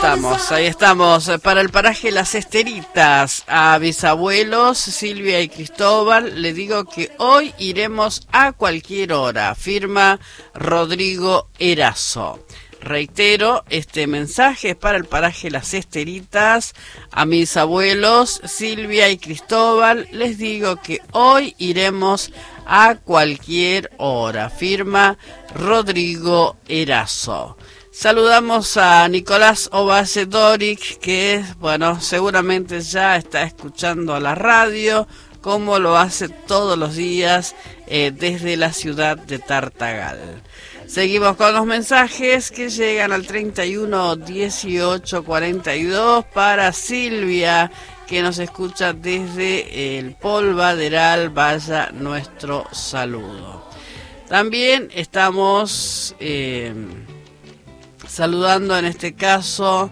ahí estamos, para el paraje Las Esteritas, a mis abuelos Silvia y Cristóbal, le digo que hoy iremos a cualquier hora, firma Rodrigo Erazo. Reitero, este mensaje es para el paraje Las Esteritas, a mis abuelos Silvia y Cristóbal, les digo que hoy iremos a cualquier hora, firma Rodrigo Erazo. Saludamos a Nicolás Ovalle Doric, que bueno, seguramente ya está escuchando la radio, como lo hace todos los días desde la ciudad de Tartagal. Seguimos con los mensajes que llegan al 31 18 42 para Silvia, que nos escucha desde el Polvaderal. Vaya nuestro saludo. También estamos saludando en este caso,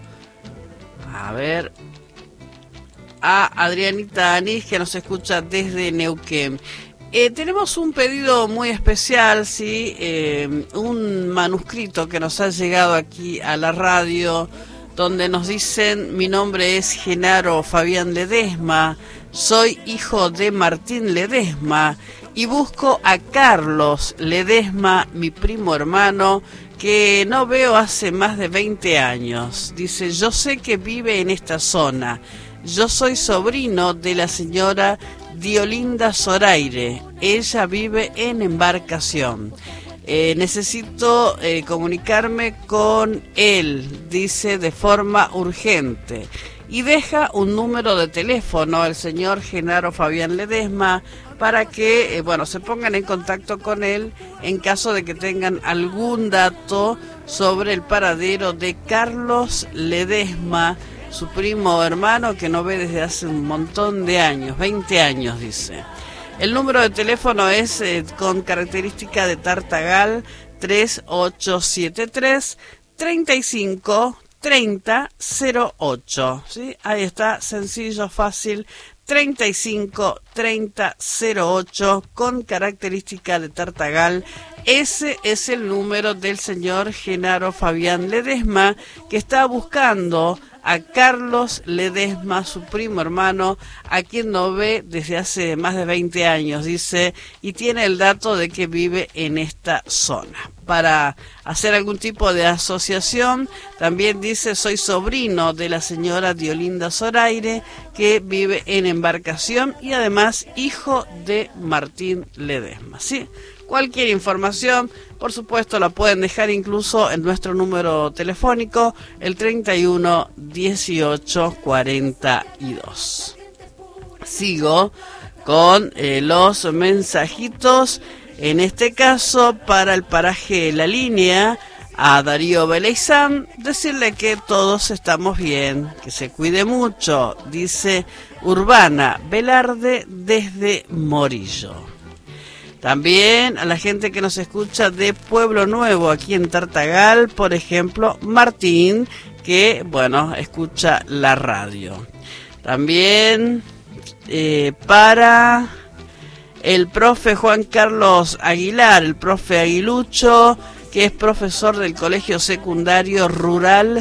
a Adrianita Anís, que nos escucha desde Neuquén. Tenemos un pedido muy especial, ¿sí? Un manuscrito que nos ha llegado aquí a la radio, donde nos dicen: mi nombre es Genaro Fabián Ledesma, soy hijo de Martín Ledesma y busco a Carlos Ledesma, mi primo hermano, que no veo hace más de 20 años. Dice: yo sé que vive en esta zona. Yo soy sobrino de la señora Diolinda Zoraire. Ella vive en Embarcación. Necesito comunicarme con él, dice, de forma urgente. Y deja un número de teléfono al señor Genaro Fabián Ledesma para que se pongan en contacto con él en caso de que tengan algún dato sobre el paradero de Carlos Ledesma, su primo hermano que no ve desde hace un montón de años, 20 años dice. El número de teléfono es con característica de Tartagal, 3873 35 30 08, ¿sí? Ahí está, sencillo, fácil, 35 30 08, con característica de Tartagal. Ese es el número del señor Genaro Fabián Ledesma, que está buscando a Carlos Ledesma, su primo hermano, a quien no ve desde hace más de 20 años, dice, y tiene el dato de que vive en esta zona. Para hacer algún tipo de asociación, también dice: soy sobrino de la señora Diolinda Zoraire, que vive en Embarcación, y además hijo de Martín Ledesma, ¿sí? Cualquier información, por supuesto, la pueden dejar incluso en nuestro número telefónico, el 31 18 42. Sigo con los mensajitos, en este caso para el paraje La Línea, a Darío Beleizán, decirle que todos estamos bien, que se cuide mucho, dice Urbana Velarde desde Morillo. También a la gente que nos escucha de Pueblo Nuevo, aquí en Tartagal, por ejemplo, Martín, que, escucha la radio. También para el profe Juan Carlos Aguilar, el profe Aguilucho, que es profesor del Colegio Secundario Rural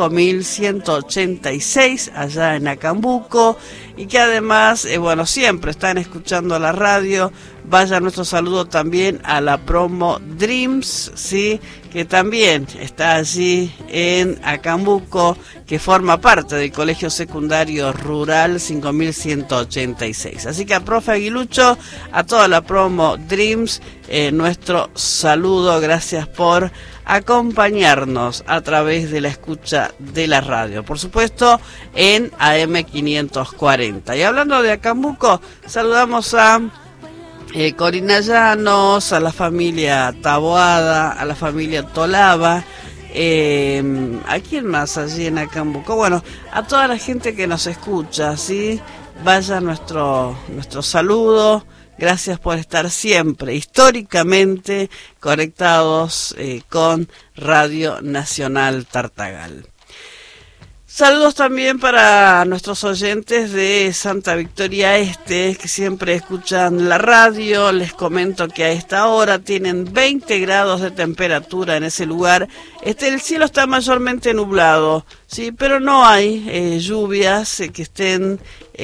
5186, allá en Acambuco, y que además, siempre están escuchando la radio. Vaya nuestro saludo también a la promo Dreams, ¿sí? Que también está allí en Acambuco, que forma parte del Colegio Secundario Rural 5186. Así que a profe Aguilucho, a toda la promo Dreams, nuestro saludo, gracias por acompañarnos a través de la escucha de la radio, por supuesto en AM 540. Y hablando de Acambuco, saludamos a Corina Llanos, a la familia Taboada, a la familia Tolaba, ¿a quién más allí en Acambuco? A toda la gente que nos escucha, ¿sí? Vaya nuestro saludo. Gracias por estar siempre, históricamente, conectados con Radio Nacional Tartagal. Saludos también para nuestros oyentes de Santa Victoria Este, que siempre escuchan la radio. Les comento que a esta hora tienen 20 grados de temperatura en ese lugar. El cielo está mayormente nublado, sí, pero no hay lluvias que estén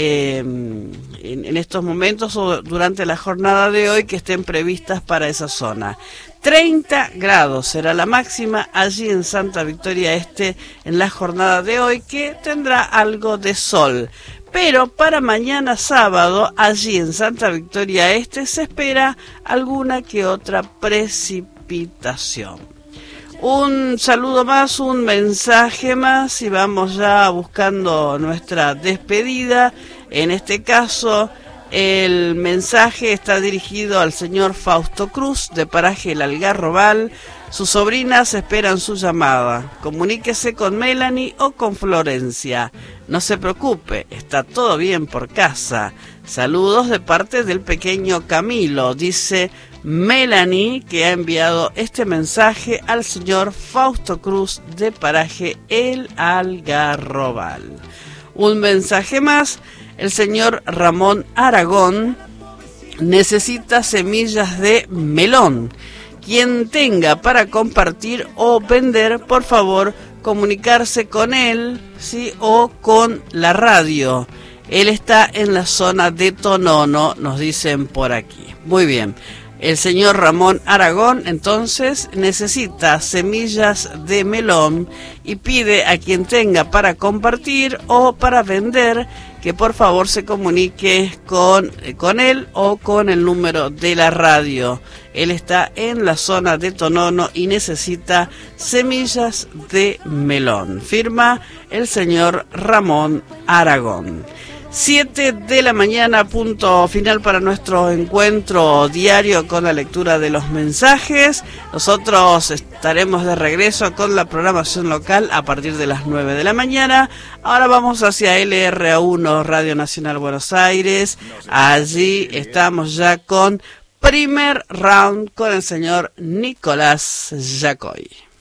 en estos momentos o durante la jornada de hoy que estén previstas para esa zona. 30 grados será la máxima allí en Santa Victoria Este en la jornada de hoy, que tendrá algo de sol. Pero para mañana sábado, allí en Santa Victoria Este, se espera alguna que otra precipitación. Un saludo más, un mensaje más y vamos ya buscando nuestra despedida. En este caso, el mensaje está dirigido al señor Fausto Cruz, de Paraje El Algarrobal. Sus sobrinas esperan su llamada. Comuníquese con Melanie o con Florencia. No se preocupe, está todo bien por casa. Saludos de parte del pequeño Camilo, dice Melanie, que ha enviado este mensaje al señor Fausto Cruz, de Paraje El Algarrobal. Un mensaje más. El señor Ramón Aragón necesita semillas de melón. Quien tenga para compartir o vender, por favor, comunicarse con él, ¿sí? O con la radio. Él está en la zona de Tonono, nos dicen por aquí. Muy bien. El señor Ramón Aragón, entonces, necesita semillas de melón y pide a quien tenga para compartir o para vender que por favor se comunique con él o con el número de la radio. Él está en la zona de Tonono y necesita semillas de melón. Firma el señor Ramón Aragón. 7 de la mañana, punto final para nuestro encuentro diario con la lectura de los mensajes. Nosotros estaremos de regreso con la programación local a partir de las 9 de la mañana. Ahora vamos hacia LRA1, Radio Nacional Buenos Aires. Allí estamos ya con Primer Round con el señor Nicolás Yacoy.